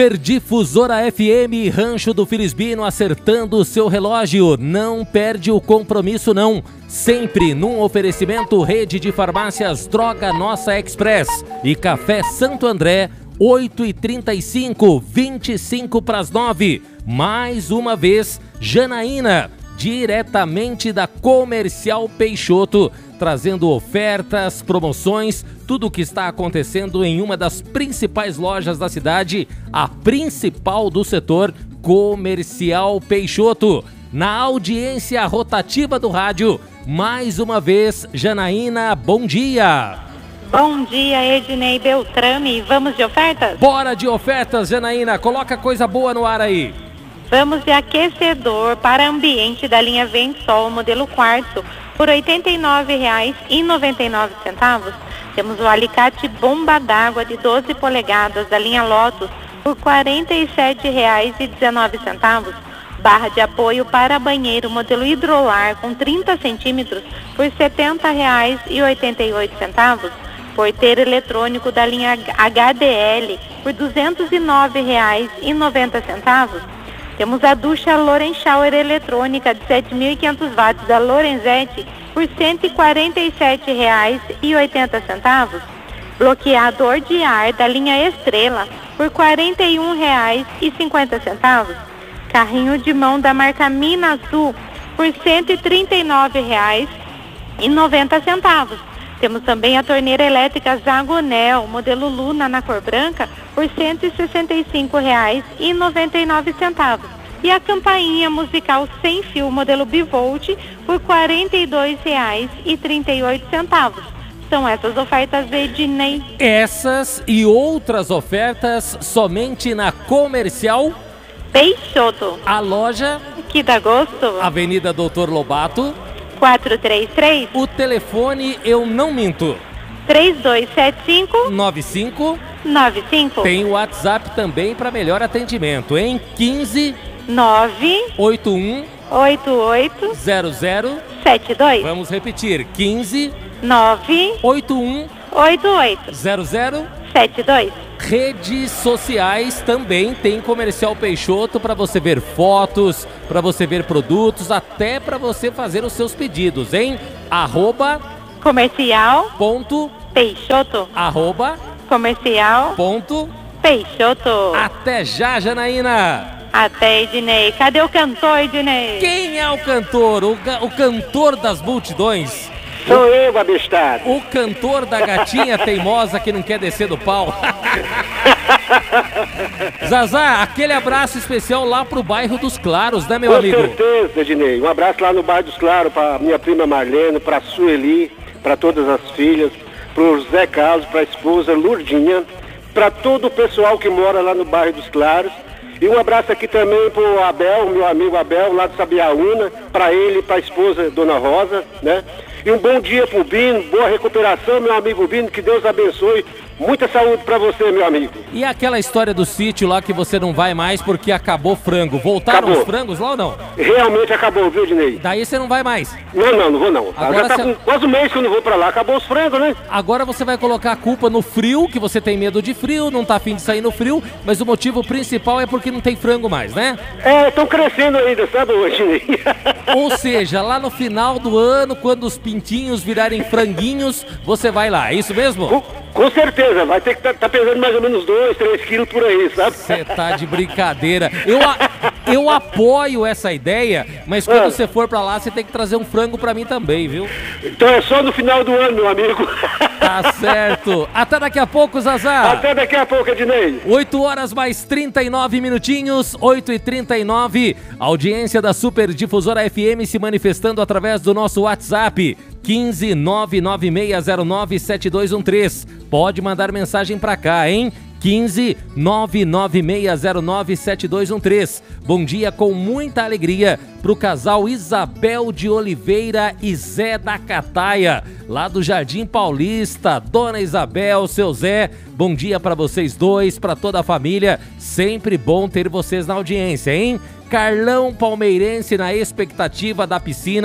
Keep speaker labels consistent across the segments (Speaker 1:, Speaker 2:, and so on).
Speaker 1: Difusora FM, Rancho do Filisbino, acertando o seu relógio. Não perde o compromisso, não. Sempre num oferecimento Rede de Farmácias Droga Nossa Express e Café Santo André, 8h35, 25 para as 9. Mais uma vez, Janaína, diretamente da Comercial Peixoto, trazendo ofertas, promoções, tudo o que está acontecendo em uma das principais lojas da cidade, a principal do setor, Comercial Peixoto. Na audiência rotativa do rádio, mais uma vez, Janaína, bom dia!
Speaker 2: Bom dia, Ednei Beltrame. Vamos de ofertas?
Speaker 1: Bora de ofertas, Janaína. Coloca coisa boa no ar aí.
Speaker 2: Vamos de aquecedor para ambiente da linha Vensol, modelo quartzo, por R$ 89,99. Temos o alicate bomba d'água de 12 polegadas da linha Lotus por R$ 47,19. Barra de apoio para banheiro modelo hidrolar com 30 centímetros por R$ 70,88. Porteiro eletrônico da linha HDL por R$ 209,90. Temos a ducha Loren Shower eletrônica de 7.500 watts da Lorenzetti por R$ 147,80. Bloqueador de ar da linha Estrela por R$ 41,50. Carrinho de mão da marca Minasul por R$ 139,90. Temos também a torneira elétrica Zagonel, modelo Luna na cor branca, por R$ 165,99. E a campainha musical sem fio, modelo Bivolt, por R$ 42,38. São essas ofertas, Ednei.
Speaker 1: Essas e outras ofertas somente na Comercial
Speaker 2: Peixoto.
Speaker 1: A loja
Speaker 2: Que dá gosto.
Speaker 1: Avenida Doutor Lobato
Speaker 2: 433.
Speaker 1: O telefone eu não minto.
Speaker 2: 3275 95.
Speaker 1: Tem o WhatsApp também para melhor atendimento, em 15
Speaker 2: 981
Speaker 1: 88
Speaker 2: 00
Speaker 1: 72. Vamos repetir, 15
Speaker 2: 981 88
Speaker 1: 00
Speaker 2: 72.
Speaker 1: Redes sociais também tem Comercial Peixoto para você ver fotos, para você ver produtos, até para você fazer os seus pedidos, hein?
Speaker 2: @comercial.peixoto. @comercial.peixoto.
Speaker 1: Até já, Janaína!
Speaker 2: Até, Ednei. Cadê o cantor, Ednei?
Speaker 1: Quem é o cantor? O cantor das multidões?
Speaker 3: Sou eu, abestado.
Speaker 1: O cantor da gatinha teimosa que não quer descer do pau. Zazá, aquele abraço especial lá pro bairro dos Claros, né, meu amigo?
Speaker 3: Com certeza, Ednei. Um abraço lá no bairro dos Claros pra minha prima Marlene, pra Sueli, pra todas as filhas, pro Zé Carlos, pra esposa Lurdinha, pra todo o pessoal que mora lá no bairro dos Claros. E um abraço aqui também pro Abel, meu amigo Abel, lá de Sabiaúna, pra ele e pra esposa Dona Rosa, né? E um bom dia pro Bino, boa recuperação, meu amigo Bino, que Deus abençoe. Muita saúde pra você, meu amigo.
Speaker 1: E aquela história do sítio lá que você não vai mais porque acabou frango. Voltaram os frangos lá ou não?
Speaker 3: Realmente acabou, viu, Dinei?
Speaker 1: Daí você não vai mais?
Speaker 3: Não vou não.
Speaker 1: Agora
Speaker 3: já tá com quase um mês que eu não vou pra lá, acabou os frangos, né?
Speaker 1: Agora você vai colocar a culpa no frio, que você tem medo de frio, não tá afim de sair no frio, mas o motivo principal é porque não tem frango mais, né?
Speaker 3: É, estão crescendo ainda, sabe, Dinei?
Speaker 1: Ou seja, lá no final do ano, quando os pintinhos virarem franguinhos, você vai lá, é isso mesmo?
Speaker 3: Com certeza, vai ter que tá pesando mais ou menos 2, 3 quilos por aí, sabe?
Speaker 1: Você tá de brincadeira. Eu apoio essa ideia, mas quando você for pra lá, você tem que trazer um frango pra mim também, viu?
Speaker 3: Então é só no final do ano, meu amigo.
Speaker 1: Tá certo. Até daqui a pouco, Zazá.
Speaker 3: Até daqui a pouco, Ednei.
Speaker 1: 8 horas mais 39 minutinhos, 8h39. Audiência da Super Difusora FM se manifestando através do nosso WhatsApp. 15 99609 7213. Pode mandar mensagem pra cá, hein? 15 99609 7213. Bom dia com muita alegria pro casal Isabel de Oliveira e Zé da Cataia, lá do Jardim Paulista. Dona Isabel, seu Zé, bom dia para vocês dois, para toda a família. Sempre bom ter vocês na audiência, hein? Carlão palmeirense na expectativa da piscina.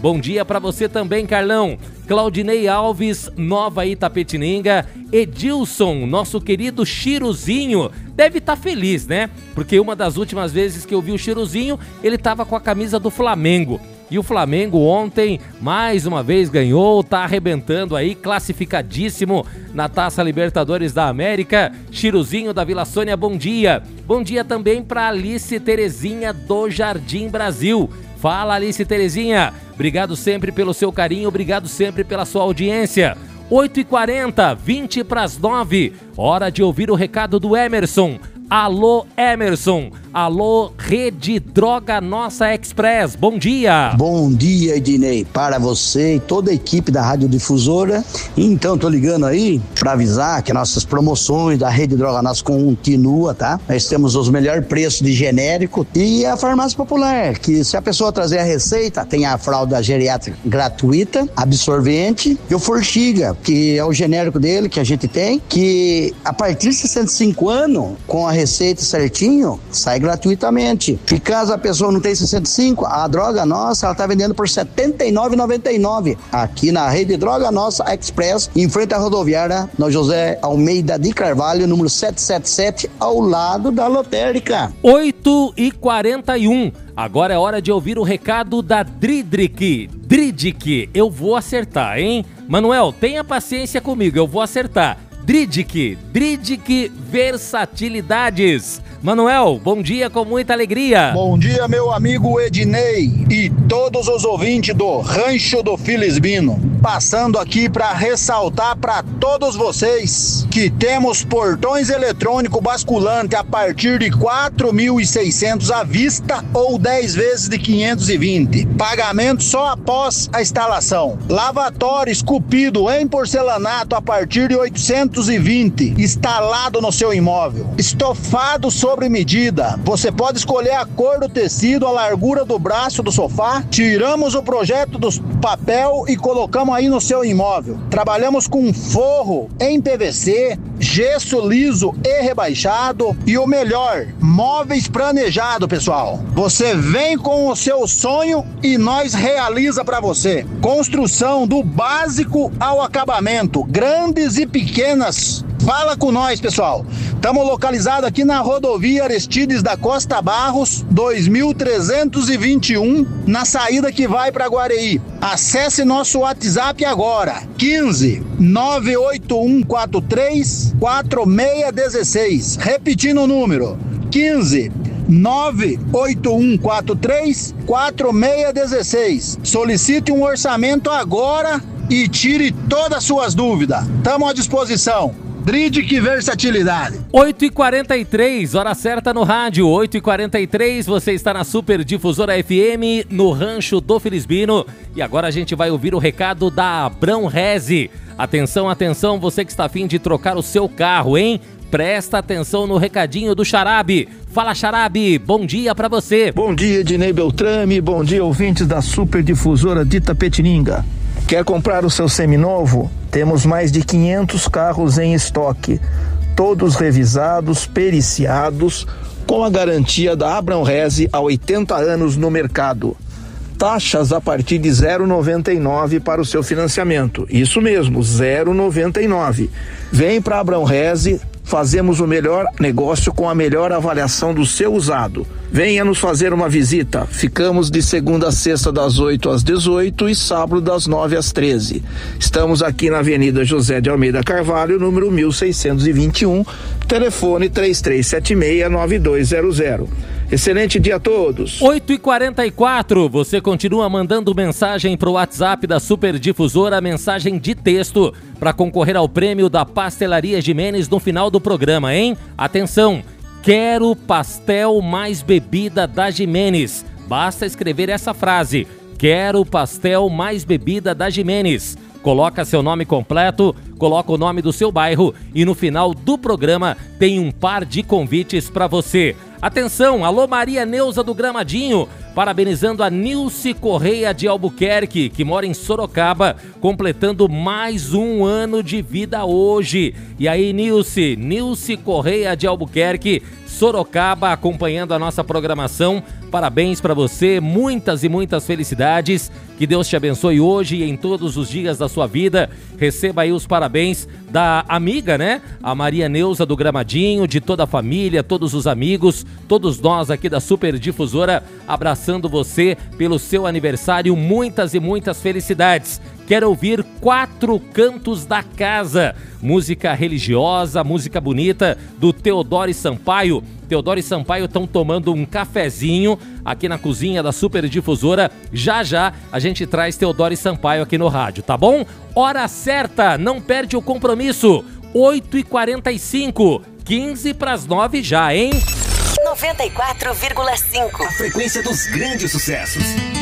Speaker 1: Bom dia para você também, Carlão. Claudinei Alves, Nova Itapetininga. Edilson, nosso querido Chiruzinho, deve estar feliz, né? Porque uma das últimas vezes que eu vi o Chiruzinho, ele estava com a camisa do Flamengo. E o Flamengo ontem, mais uma vez, ganhou, tá arrebentando aí, classificadíssimo na Taça Libertadores da América. Chiruzinho da Vila Sônia, bom dia. Bom dia também para Alice Terezinha do Jardim Brasil. Fala, Alice Terezinha. Obrigado sempre pelo seu carinho, obrigado sempre pela sua audiência. 8h40, 20 para as 9. Hora de ouvir o recado do Emerson. Alô, Emerson. Alô, Rede Droga Nossa Express. Bom dia.
Speaker 4: Bom dia, Ednei, para você e toda a equipe da Rádio Difusora. Então, tô ligando aí para avisar que nossas promoções da Rede Droga Nossa continua, tá? Nós temos os melhores preços de genérico e a farmácia popular, que se a pessoa trazer a receita, tem a fralda geriátrica gratuita, absorvente e o Forxiga, que é o genérico dele que a gente tem, que a partir de 65 anos, com a receita certinho, sai gratuitamente. E caso a pessoa não tenha 65, a Droga Nossa, ela tá vendendo por R$ 79,99 aqui na Rede Droga Nossa Express, em frente à rodoviária, no José Almeida de Carvalho, número 777, ao lado da lotérica.
Speaker 1: 8h41. Agora é hora de ouvir o recado da Dridrick. Dridrick, eu vou acertar, hein? Manuel, tenha paciência comigo, eu vou acertar. Dridrick Versatilidades. Manuel, bom dia com muita alegria.
Speaker 5: Bom dia, meu amigo Ednei e todos os ouvintes do Rancho do Filisbino. Passando aqui para ressaltar para todos vocês que temos portões eletrônicos basculantes a partir de 4.600 à vista ou 10 vezes de 520. Pagamento só após a instalação. Lavatório esculpido em porcelanato a partir de 820, instalado no seu imóvel. Estofado sobre medida. Você pode escolher a cor do tecido, a largura do braço do sofá. Tiramos o projeto do papel e colocamos aí no seu imóvel. Trabalhamos com forro em PVC, gesso liso e rebaixado e o melhor, móveis planejados, pessoal. Você vem com o seu sonho e nós realiza para você. Construção do básico ao acabamento, grandes e pequenas. Fala com nós, pessoal. Estamos localizados aqui na rodovia Aristides da Costa Barros, 2321, na saída que vai para Guareí. Acesse nosso WhatsApp agora, 15 98143 4616. Repetindo o número, 15 98143 4616. Solicite um orçamento agora e tire todas as suas dúvidas. Estamos à disposição. Dridrick Versatilidade.
Speaker 1: 8h43, hora certa no rádio. 8h43, você está na Super Difusora FM, no Rancho do Filisbino. E agora a gente vai ouvir o recado da Abrão Reze. Atenção, atenção, você que está a fim de trocar o seu carro, hein? Presta atenção no recadinho do Xarabe. Fala, Xarabe, bom dia pra você.
Speaker 6: Bom dia, Ednei Beltrame, bom dia, ouvintes da Super Difusora de Itapetininga. Quer comprar o seu seminovo? Temos mais de 500 carros em estoque, todos revisados, periciados, com a garantia da Abrão Reze há 80 anos no mercado. Taxas a partir de 0,99 para o seu financiamento. Isso mesmo, 0,99. Vem para a Abrão Reze, fazemos o melhor negócio com a melhor avaliação do seu usado. Venha nos fazer uma visita. Ficamos de segunda a sexta das 8 às 18 e sábado das 9 às 13. Estamos aqui na Avenida José de Almeida Carvalho, número 1621, telefone 3376-9200. Excelente dia a todos.
Speaker 1: 8h44, você continua mandando mensagem para o WhatsApp da Super Difusora, mensagem de texto, para concorrer ao prêmio da Pastelaria Jimenez no final do programa, hein? Atenção, quero pastel mais bebida da Jimenez. Basta escrever essa frase, quero pastel mais bebida da Jimenez. Coloca seu nome completo, coloca o nome do seu bairro e no final do programa tem um par de convites para você. Atenção, alô Maria Neuza do Gramadinho, parabenizando a Nilce Correia de Albuquerque, que mora em Sorocaba, completando mais um ano de vida hoje. E aí, Nilce Correia de Albuquerque, Sorocaba, acompanhando a nossa programação. Parabéns para você, muitas e muitas felicidades. Que Deus te abençoe hoje e em todos os dias da sua vida. Receba aí os parabéns da amiga, né? A Maria Neuza do Gramadinho, de toda a família, todos os amigos, todos nós aqui da Super Difusora, abraçando você pelo seu aniversário. Muitas e muitas felicidades. Quero ouvir 4 Cantos da Casa, música religiosa, música bonita do Teodoro e Sampaio. Teodoro e Sampaio estão tomando um cafezinho aqui na cozinha da Super Difusora. Já já a gente traz Teodoro e Sampaio aqui no rádio, tá bom? Hora certa, não perde o compromisso. 8h45, 15 para as 9 já, hein?
Speaker 7: 94,5.
Speaker 8: A frequência dos grandes sucessos.